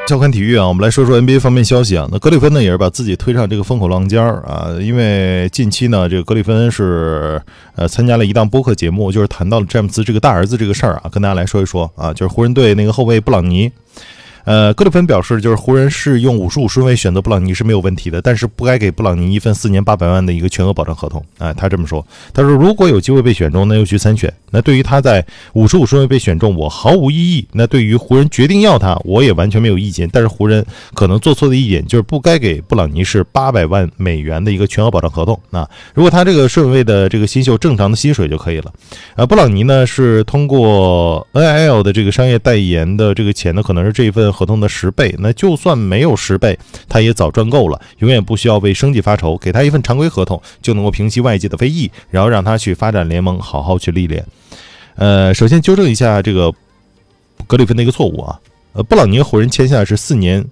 笑看体育啊，我们来说说 NBA 方面消息啊。那格里芬呢也是把自己推上这个风口浪尖啊，因为近期呢，这个格里芬是参加了一档播客节目，就是谈到了詹姆斯这个大儿子这个事儿啊，跟大家来说一说啊，就是湖人队那个后卫布朗尼。格里芬表示，就是湖人是用55顺位选择布朗尼是没有问题的，但是不该给布朗尼一份4年800万的一个全额保障合同。他这么说，他说如果有机会被选中，那就去参选。那对于他在55顺位被选中，我毫无异议。那对于湖人决定要他，我也完全没有意见。但是湖人可能做错的一点就是不该给布朗尼是800万美元的一个全额保障合同。如果他这个顺位的这个新秀正常的薪水就可以了。布朗尼呢是通过 NIL 的这个商业代言的这个钱呢，可能是这一份合同的10倍，那就算没有10倍，他也早赚够了，永远不需要为生计发愁，给他一份常规合同就能够平息外界的非议，然后让他去发展联盟，好好去历练。首先纠正一下这个格里芬的一个错误啊，布朗尼和湖人签下的是4年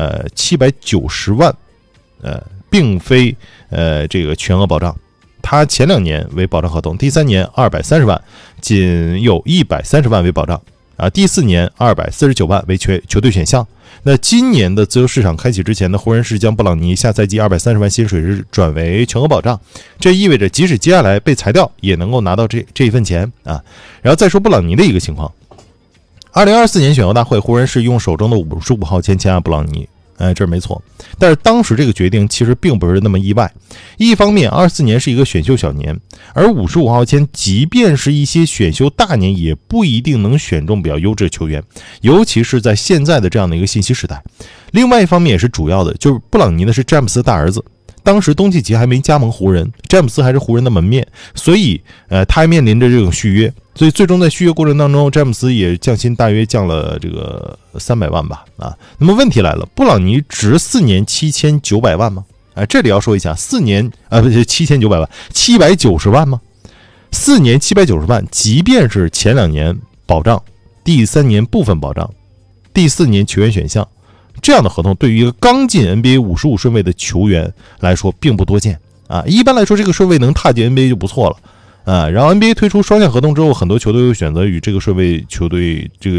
790万，并非这个全额保障。他前2年为保障合同，第3年230万，仅有130万为保障。第4年249万为球队选项。那今年的自由市场开启之前呢，湖人是将布朗尼下赛季230万薪水是转为全额保障，这意味着即使接下来被裁掉，也能够拿到这一份钱啊。然后再说布朗尼的一个情况，2024年选秀大会，湖人是用手中的55号签下布朗尼。这没错，但是当时这个决定其实并不是那么意外。一方面24年是一个选秀小年，而55号签即便是一些选秀大年也不一定能选中比较优质的球员，尤其是在现在的这样的一个信息时代。另外一方面也是主要的，就是布朗尼呢是詹姆斯大儿子，当时东契奇还没加盟湖人，詹姆斯还是湖人的门面，所以他还面临着这种续约，所以最终在续约过程当中，詹姆斯也降薪大约降了这个300万吧那么问题来了，布朗尼值4年7900万吗？这里要说一下，4年不是7900万，790万吗？4年790万，即便是前2年保障，第3年部分保障，第4年球员选项，这样的合同对于一个刚进 NBA 55顺位的球员来说并不多见一般来说这个顺位能踏进 NBA 就不错了然后 NBA 推出双向合同之后，很多球队又选择与这个顺位球队这个